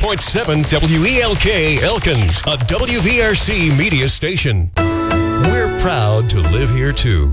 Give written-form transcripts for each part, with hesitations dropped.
101.7 WELK Elkins, a WVRC media station. We're proud to live here, too.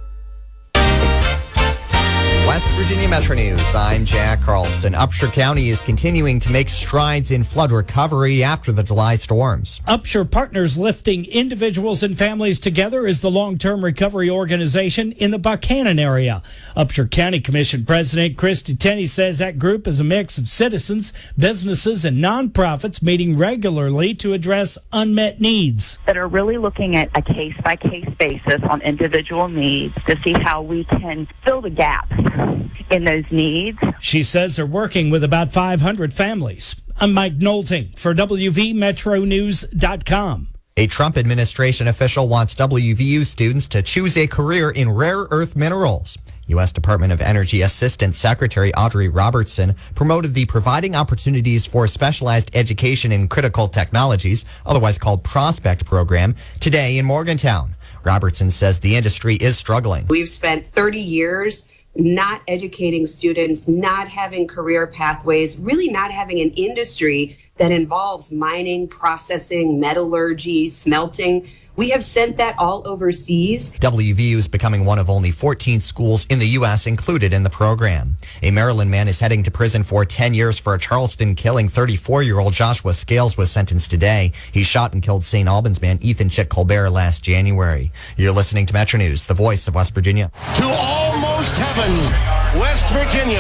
West Virginia Metro News, I'm Jack Carlson. Upshur County is continuing to make strides in flood recovery after the July storms. Upshur partners lifting individuals and families together is the long-term recovery organization in the Buchanan area. Upshur County Commission President Christy Tenney says that group is a mix of citizens, businesses, and nonprofits meeting regularly to address unmet needs. That are really looking at a case-by-case basis on individual needs to see how we can fill the gaps in those needs. She says they're working with about 500 families. I'm Mike Nolting for WVMetroNews.com. A Trump administration official wants WVU students to choose a career in rare earth minerals. U.S. Department of Energy Assistant Secretary Audrey Robertson promoted the Providing Opportunities for Specialized Education in Critical Technologies, otherwise called Prospect program, today in Morgantown. Robertson says the industry is struggling. We've spent 30 years not educating students, not having career pathways, really not having an industry that involves mining, processing, metallurgy, smelting. We have sent that all overseas. WVU is becoming one of only 14 schools in the U.S. included in the program. A Maryland man is heading to prison for 10 years for a Charleston killing. 34-year-old Joshua Scales was sentenced today. He shot and killed St. Albans man Ethan Chick Colbert last January. You're listening to Metro News, the voice of West Virginia. To almost heaven, West Virginia.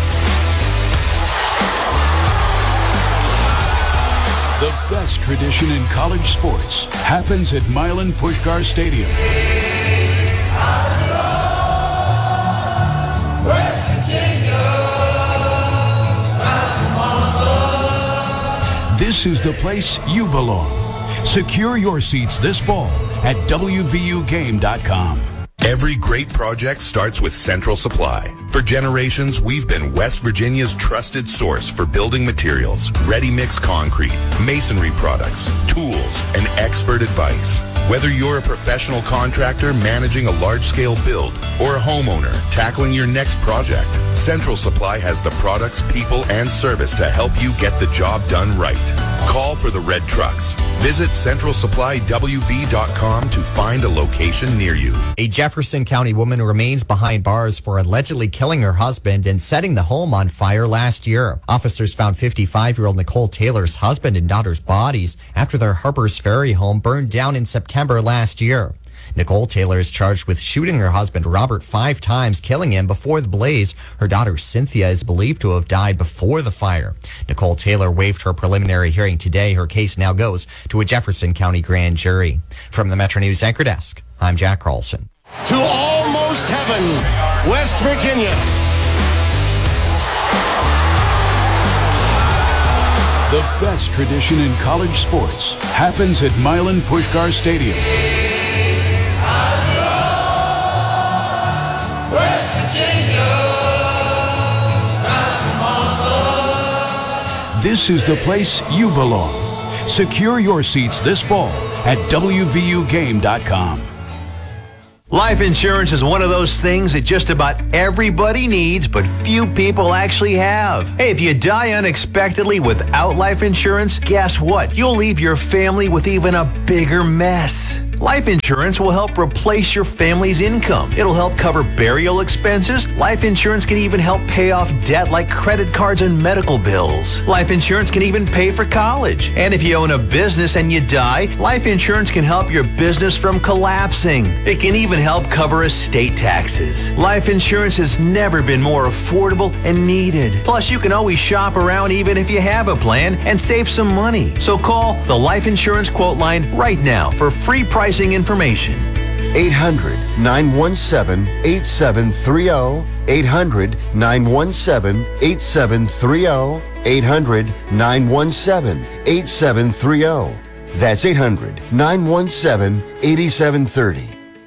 The best tradition in college sports happens at Milan Puskar Stadium. West Virginia, This is the place you belong. Secure your seats this fall at WVUGame.com. Every great project starts with Central Supply. For generations, we've been West Virginia's trusted source for building materials, ready-mix concrete, masonry products, tools, and expert advice. Whether you're a professional contractor managing a large-scale build or a homeowner tackling your next project, Central Supply has the products, people, and service to help you get the job done right. Call for the red trucks. Visit centralsupplyWV.com to find a location near you. A Jefferson County woman remains behind bars for allegedly killing her husband and setting the home on fire last year. Officers found 55-year-old Nicole Taylor's husband and daughter's bodies after their Harper's Ferry home burned down in September last year. Nicole Taylor is charged with shooting her husband Robert 5 times, killing him before the blaze. Her daughter Cynthia is believed to have died before the fire. Nicole Taylor waived her preliminary hearing today. Her case now goes to a Jefferson County grand jury. From the Metro News Anchor Desk, I'm Jack Carlson. To almost heaven, West Virginia. The best tradition in college sports happens at Milan Puskar Stadium. West Virginia, This is the place you belong. Secure your seats this fall at WVUGame.com. Life insurance is one of those things that just about everybody needs, but few people actually have. Hey, if you die unexpectedly without life insurance, guess what? You'll leave your family with even a bigger mess. Life insurance will help replace your family's income. It'll help cover burial expenses. Life insurance can even help pay off debt like credit cards and medical bills. Life insurance can even pay for college. And if you own a business and you die, life insurance can help your business from collapsing. It can even help cover estate taxes. Life insurance has never been more affordable and needed. Plus, you can always shop around even if you have a plan and save some money. So call the Life Insurance Quote Line right now for free pricing information. 800-917-8730. 800-917-8730. 800-917-8730. That's 800-917-8730.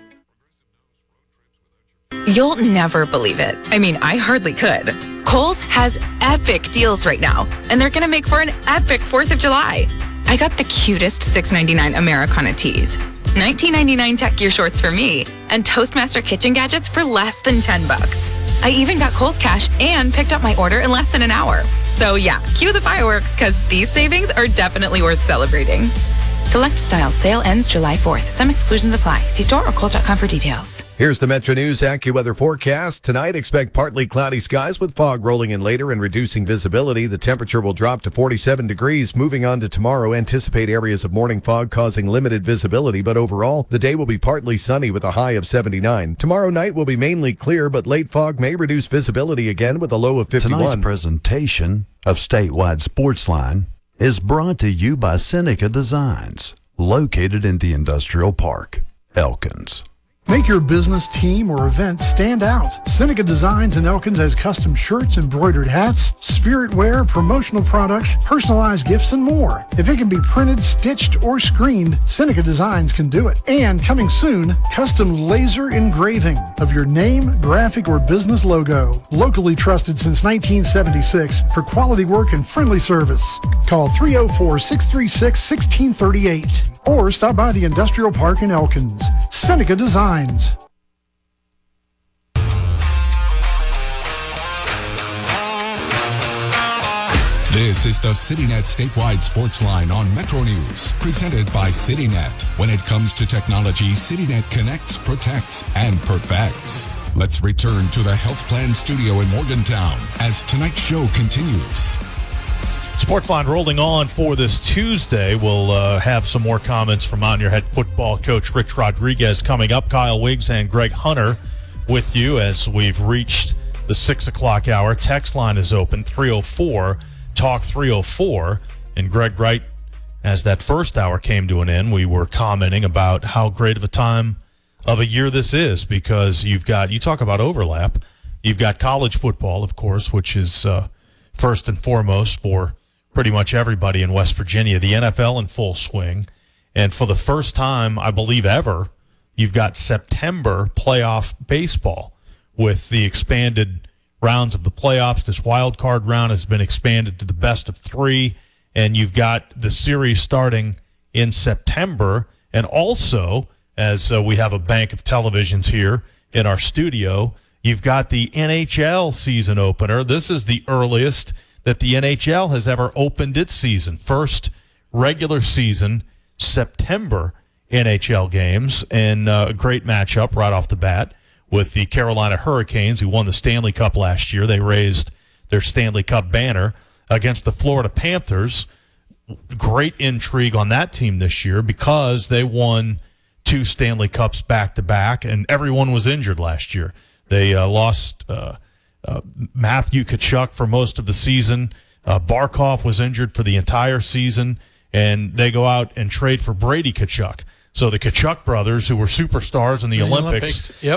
You'll never believe it. I mean, I hardly could. Kohl's has epic deals right now, and they're going to make for an epic 4th of July. I got the cutest $6.99 Americana tees, $19.99 tech gear shorts for me, and Toastmaster kitchen gadgets for less than $10. I even got Kohl's Cash and picked up my order in less than an hour. So yeah, cue the fireworks because these savings are definitely worth celebrating. Select styles. Sale ends July 4th. Some exclusions apply. See store or Kohl's.com for details. Here's the Metro News AccuWeather forecast. Tonight, expect partly cloudy skies with fog rolling in later and reducing visibility. The temperature will drop to 47 degrees. Moving on to tomorrow, anticipate areas of morning fog causing limited visibility, but overall, the day will be partly sunny with a high of 79. Tomorrow night will be mainly clear, but late fog may reduce visibility again with a low of 51. Tonight's presentation of Statewide Sportsline is brought to you by Seneca Designs, located in the Industrial Park, Elkins. Make your business, team, or event stand out. Seneca Designs in Elkins has custom shirts, embroidered hats, spirit wear, promotional products, personalized gifts, and more. If it can be printed, stitched, or screened, Seneca Designs can do it. And coming soon, custom laser engraving of your name, graphic, or business logo. Locally trusted since 1976 for quality work and friendly service. Call 304-636-1638 or stop by the Industrial Park in Elkins. Seneca Designs. This is the CityNet Statewide Sports Line on Metro News, presented by CityNet. When it comes to technology, CityNet connects, protects, and perfects. Let's return to the Health Plan Studio in Morgantown as tonight's show continues. Sportsline rolling on for this Tuesday. We'll have some more comments from Mountaineer head football coach Rich Rodriguez coming up. Kyle Wiggs and Greg Hunter with you as we've reached the 6 o'clock hour. Text line is open, 304-TALK-304. And Greg, right as that first hour came to an end, we were commenting about how great of a time of a year this is because you talk about overlap. You've got college football, of course, which is first and foremost for pretty much everybody in West Virginia. The NFL in full swing. And for the first time, I believe ever, you've got September playoff baseball with the expanded rounds of the playoffs. This wild card round has been expanded to the best of 3. And you've got the series starting in September. And also, as we have a bank of televisions here in our studio, you've got the NHL season opener. This is the earliest that the NHL has ever opened its season. First regular season, September NHL games, and a great matchup right off the bat with the Carolina Hurricanes, who won the Stanley Cup last year. They raised their Stanley Cup banner against the Florida Panthers. Great intrigue on that team this year because they won 2 Stanley Cups back-to-back, and everyone was injured last year. They lost Matthew Tkachuk for most of the season. Barkov was injured for the entire season, and they go out and trade for Brady Tkachuk. So the Tkachuk brothers, who were superstars in the Olympics, Yep.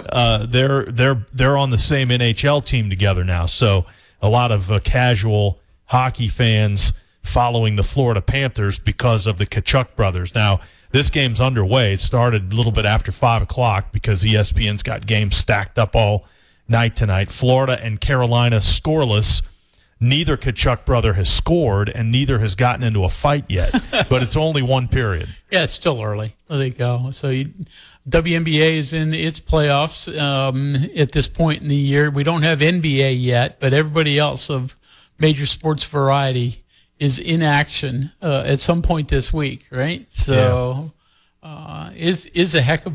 They're on the same NHL team together now. So a lot of casual hockey fans following the Florida Panthers because of the Tkachuk brothers. Now, this game's underway. It started a little bit after 5 o'clock because ESPN's got games stacked up all night tonight. Florida and Carolina scoreless. Neither Tkachuk brother has scored, and neither has gotten into a fight yet. But it's only one period. Yeah, it's still early. There you go. So WNBA is in its playoffs at this point in the year. We don't have NBA yet, but everybody else of major sports variety is in action at some point this week, right? So is a heck of